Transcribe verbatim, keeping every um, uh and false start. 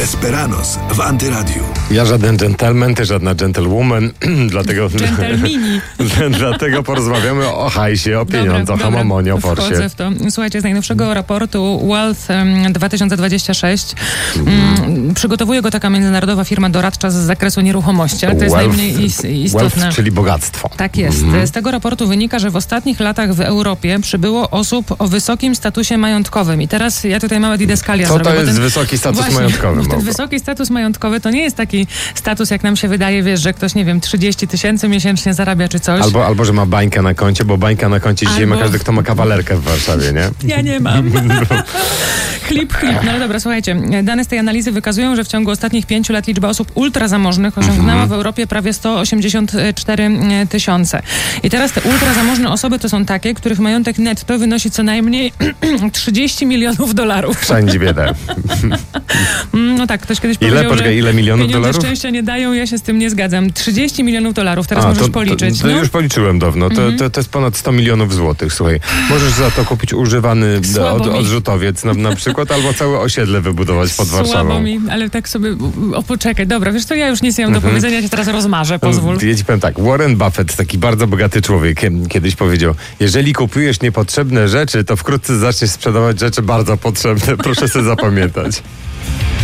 Desperados w Antyradiu. Ja żaden gentleman, ty żadna gentlewoman, dlatego, Gentlemini. dlatego porozmawiamy o hajsie, o pieniądzach, o mamonie, o Wchodzę Forsie. w to. Słuchajcie, z najnowszego raportu Wealth um, dwa tysiące dwudziesty szósty um, przygotowuje go taka międzynarodowa firma doradcza z zakresu nieruchomości, ale to jest Wealth, najmniej is- istotne. Wealth, czyli bogactwo. Tak jest. Mhm. Z tego raportu wynika, że w ostatnich latach w Europie przybyło osób o wysokim statusie majątkowym. I teraz ja tutaj małe didaskalia Co zrobię. to bo jest ten, wysoki status właśnie, majątkowy? bo ten Małgo? wysoki status majątkowy to nie jest taki status, jak nam się wydaje, wiesz, że ktoś, nie wiem, trzydzieści tysięcy miesięcznie zarabia czy coś. Albo, albo, że ma bańkę na koncie, bo bańka na koncie dzisiaj Albo- ma każdy, kto ma kawalerkę w Warszawie, nie? Ja nie mam. Chlip, chlip. No ale dobra, słuchajcie. Dane z tej analizy wykazują, że w ciągu ostatnich pięciu lat liczba osób ultrazamożnych osiągnęła Mhm. w Europie prawie sto osiemdziesiąt cztery tysiące. I teraz te ultrazamożne osoby to są takie, których majątek netto wynosi co najmniej trzydzieści milionów dolarów. Wszędzie biedę. No tak, ktoś kiedyś Ile? powiedział, Poczekaj, że ile milionów pieniądze dolarów? szczęścia nie dają, ja się z tym nie zgadzam. trzydzieści milionów dolarów, teraz A, możesz to, policzyć. To, to no. już policzyłem dawno. To, to, to jest ponad sto milionów złotych, słuchaj. Możesz za to kupić używany Słabo od, mi. odrzutowiec na, na przykład, albo całe osiedle wybudować pod Słabo Warszawą. mi, ale tak sobie, o poczekaj, dobra, wiesz co, ja już nic nie mam Mhm. do powiedzenia, ja cię teraz rozmarzę, pozwól. Ja ci powiem tak, Warren Buffett, taki bardzo bogaty człowiek, kiedyś powiedział, jeżeli kupujesz niepotrzebne rzeczy, to wkrótce zaczniesz sprzedawać rzeczy bardzo potrzebne. Proszę sobie zapamiętać.